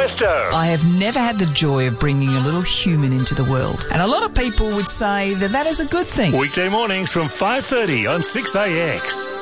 Westo. I have never had the joy of bringing a little human into the world, and a lot of people would say that that is a good thing. Weekday mornings from 5:30 on 6AX.